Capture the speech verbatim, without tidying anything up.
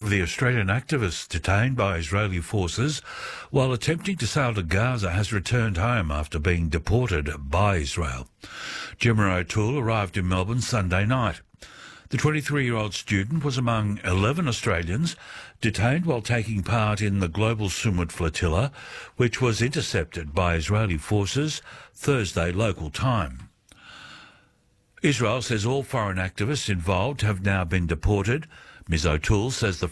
The Australian activist detained by Israeli forces while attempting to sail to Gaza has returned home after being deported by Israel. Gemma O'Toole arrived in Melbourne Sunday night. The twenty-three-year-old student was among eleven Australians detained while taking part in the Global Sumud Flotilla, which was intercepted by Israeli forces Thursday local time. Israel says all foreign activists involved have now been deported. Miz O'Toole says the